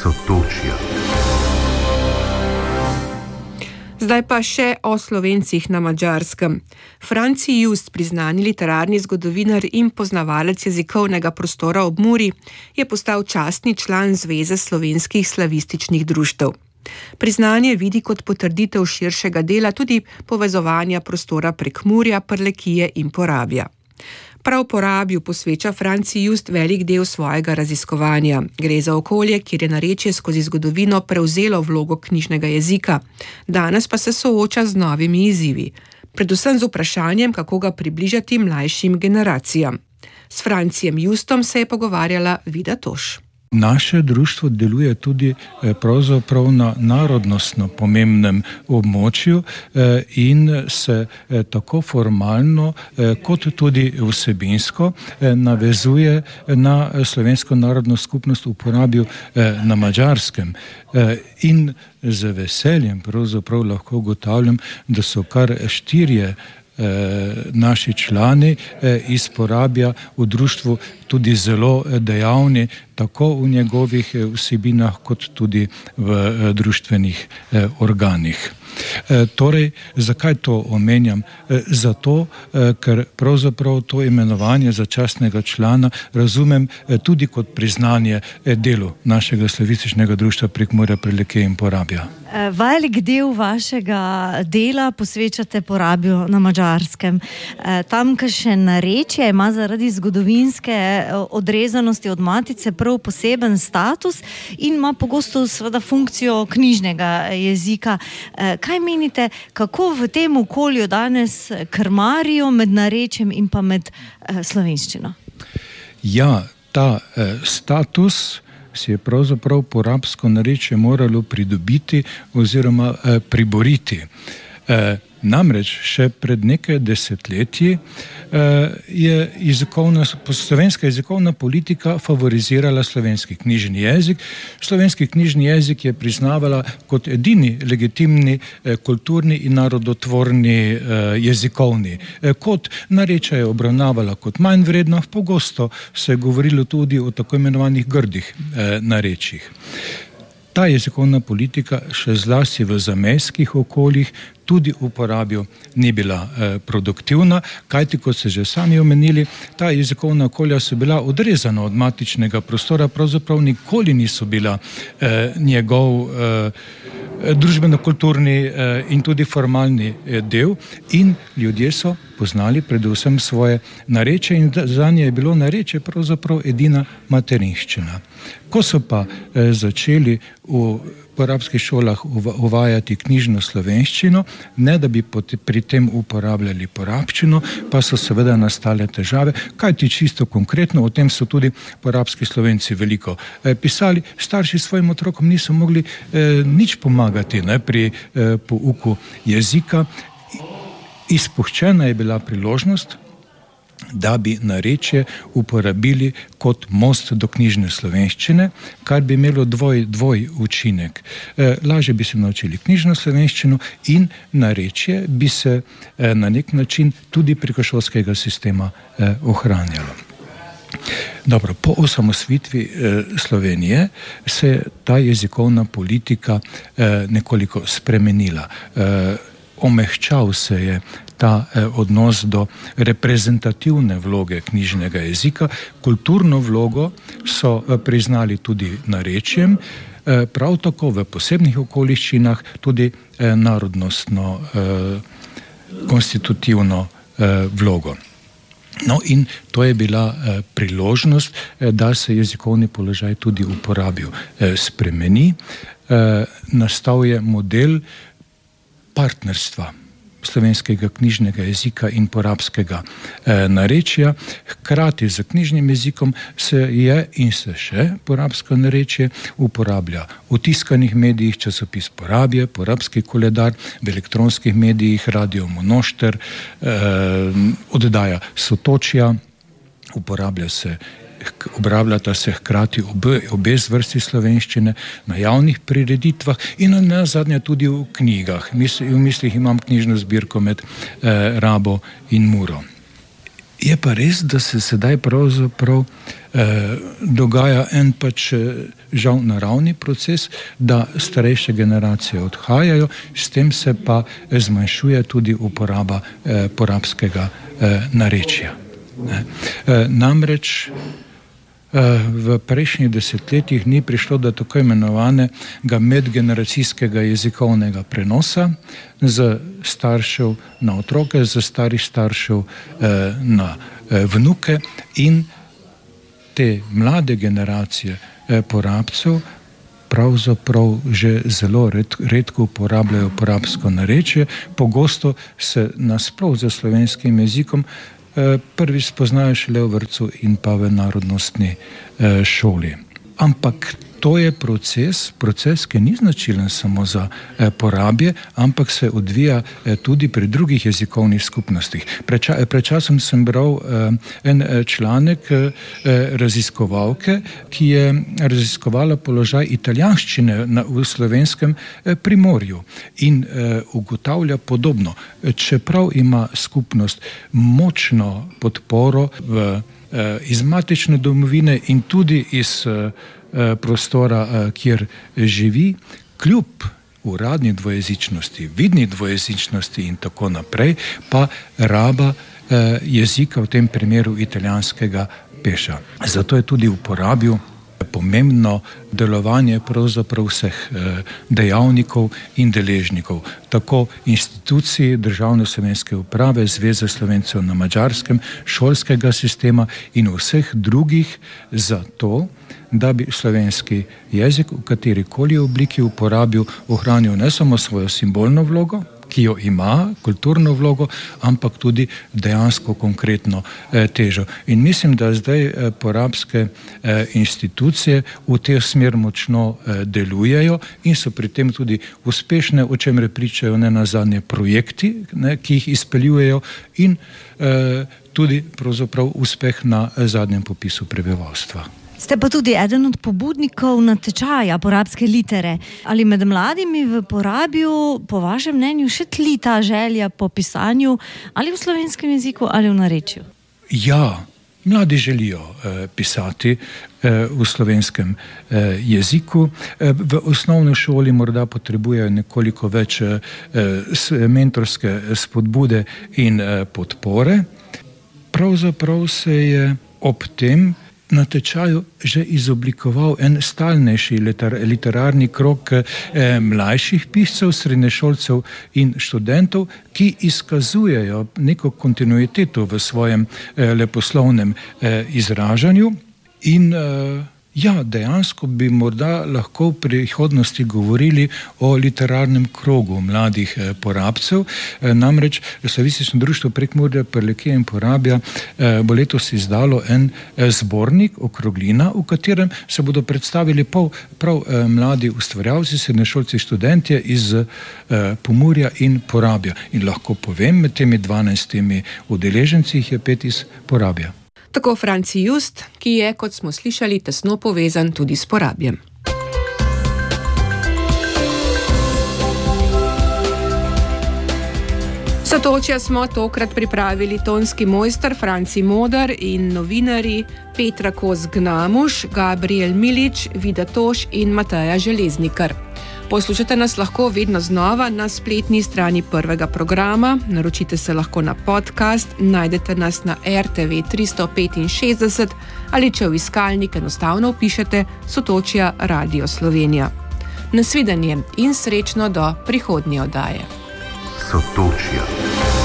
Sotočja. Zdaj pa še o Slovencih na Madžarskem. Franci Just, priznani literarni zgodovinar in poznavalec jezikovnega prostora ob Muri, je postal častni član Zveze slovenskih slavističnih društev. Priznanje vidi kot potrditev širšega dela tudi povezovanja prostora Prekmurja, Prlekije in Porabja. Prav Porabju posveča Franci Just velik del svojega raziskovanja. Gre za okolje, kjer je narečje skozi zgodovino prevzelo vlogo knjižnega jezika. Danes pa se sooča z novimi izzivi. Predvsem z vprašanjem, kako ga približati mlajšim generacijam. S Francijem Justom se je pogovarjala Vida Toš. Naše društvo deluje tudi pravzaprav na narodnostno pomembnem območju in se tako formalno kot tudi vsebinsko navezuje na slovensko narodno skupnost v Porabju na Madžarskem. In z veseljem pravzaprav lahko ugotavljam, da so kar 4 naši člani iz Porabja v društvu tudi zelo dejavni, tako v njegovih vsebinah, kot tudi v društvenih organih. Torej, zakaj to omenjam? Zato, ker pravzaprav to imenovanje za častnega člana razumem tudi kot priznanje delu našega slavističnega društva Prekmurja, Prlekije in Porabja. Velik del vašega dela posvečate Porabju na Madžarskem. Tamkajšnje narečje ima zaradi zgodovinske odrezanosti od matice prav poseben status in ima pogosto seveda funkcijo knjižnega jezika. Kaj menite, kako v tem okolju danes krmarijo med narečjem in pa med slovenščino? Ja, ta status si je pravzaprav porabsko narečje moralo pridobiti oziroma priboriti. Namreč še pred nekaj desetletji je slovenska jezikovna politika favorizirala slovenski knjižni jezik. Slovenski knjižni jezik je priznavala kot edini legitimni kulturni in narodotvorni jezikovni. Kot narečje je obravnavala kot manj vredno, pogosto se je govorilo tudi o tako imenovanih grdih narečjih. Ta jezikovna politika še zlasti v zamejskih okoljih tudi v Porabju ni bila produktivna, kajti, kot ste že sami omenili, ta jezikovna okolja so bila odrezana od matičnega prostora, pravzaprav nikoli niso bila njegov družbeno-kulturni in tudi formalni del in ljudje so poznali predvsem svoje narečje in zanje je bilo narečje pravzaprav edina materinščina. Ko so pa začeli v porabskih šolah uvajati knjižno slovenščino, ne da bi pri tem uporabljali porabščino, pa so seveda nastale težave, kajti čisto konkretno, o tem so tudi porabski Slovenci veliko pisali, starši svojim otrokom niso mogli nič pomagati pri pouku jezika. Izpuščena je bila priložnost, da bi narečje uporabili kot most do knjižne slovenščine, kar bi imelo dvoj učinek. Lažje bi se naučili knjižno slovenščino in narečje bi se na nek način tudi preko šolskega sistema ohranjalo. Dobro, po osamosvojitvi Slovenije se je ta jezikovna politika nekoliko spremenila. Omehčal se je ta odnos do reprezentativne vloge knjižnega jezika. Kulturno vlogo so priznali tudi narečjem, prav tako v posebnih okoliščinah tudi narodnostno konstitutivno vlogo. No in to je bila priložnost, da se jezikovni položaj tudi v Porabju spremeni. Nastal je model partnerstva slovenskega knjižnega jezika in porabskega narečja. Hkrati z knjižnim jezikom se je in se še porabsko narečje uporablja v tiskanih medijih, časopis Porabje, Porabski koledar, v elektronskih medijih, Radio Monošter, oddaja Sotočja, uporabljata se hkrati obe zvrsti slovenščine na javnih prireditvah in nazadnje tudi v knjigah. V mislih imam knjižno zbirko Med Rabo in Muro. Je pa res, da se sedaj pravzaprav dogaja en žal naravni proces, da starejše generacije odhajajo, s tem se pa zmanjšuje tudi uporaba porabskega narečja. Namreč v prejšnjih desetletjih ni prišlo do tako imenovanega medgeneracijskega jezikovnega prenosa z staršev na otroke, z starih staršev na vnuke, in te mlade generacije porabcev pravzaprav že zelo redko uporabljajo porabsko narečje. Pogosto se nasploh za slovenskim jezikom prvi spoznajo šele v vrtcu in pa v narodnostni šoli. Ampak to je proces, ki ni značilen samo za porabje, ampak se odvija tudi pri drugih jezikovnih skupnostih. Pred časom sem bral en članek raziskovalke, ki je raziskovala položaj italijanščine v slovenskem Primorju in ugotavlja podobno. Čeprav ima skupnost močno podporo iz matične domovine in tudi iz prostora, kjer živi, kljub uradni dvojezičnosti, vidni dvojezičnosti in tako naprej, pa raba jezika, v tem primeru italijanskega, peša. Zato je tudi uporabil pomembno delovanje pravzaprav vseh dejavnikov in deležnikov, tako institucij državne slovenske uprave, Zveze Slovencev na Madžarskem, šolskega sistema in vseh drugih, zato da bi slovenski jezik v katerikoli obliki uporabil, ohranil ne samo svojo simbolno vlogo, ki jo ima, kulturno vlogo, ampak tudi dejansko konkretno težo. In mislim, da zdaj porabske institucije v te smer močno delujejo in so pri tem tudi uspešne, o čemer pričajo nenazadnje projekti, ki jih izpeljujejo, in tudi pravzaprav uspeh na zadnjem popisu prebivalstva. Ste pa tudi eden od pobudnikov natečaja porabske litere. Ali med mladimi v Porabju, po vašem mnenju, še tli ta želja po pisanju ali v slovenskem jeziku ali v narečju? Ja, mladi želijo pisati v slovenskem jeziku. V osnovni šoli morda potrebujejo nekoliko več mentorske spodbude in podpore. Pravzaprav se je ob tem natečaju že izoblikoval en stalnejši literarni krog mlajših piscev, srednješolcev in študentov, ki izkazujejo neko kontinuiteto v svojem leposlovnem izražanju in dejansko bi morda lahko v prihodnosti govorili o literarnem krogu mladih porabcev. Namreč Slavistično društvo Prekmurje, Prlekije in Porabja bo letos izdalo en zbornik Okroglina, v katerem se bodo predstavili prav mladi ustvarjalci, srednješolci, študentje iz Pomurja in Porabja. In lahko povem, med temi 12 udeleženci jih je 5 iz Porabja. Tako Franci Just, ki je, kot smo slišali, tesno povezan tudi s Porabjem. Sotočja smo tokrat pripravili tonski mojster Franci Modar in novinarji Petra Kos-Gnamuš, Gabriel Milič, Vida Toš in Mateja Železnikar. Poslušate nas lahko vedno znova na spletni strani prvega programa, naročite se lahko na podcast, najdete nas na RTV 365 ali če v iskalnik enostavno vpišete Sotočja Radio Slovenija. Nasvidenje in srečno do prihodnje oddaje. Sotočja.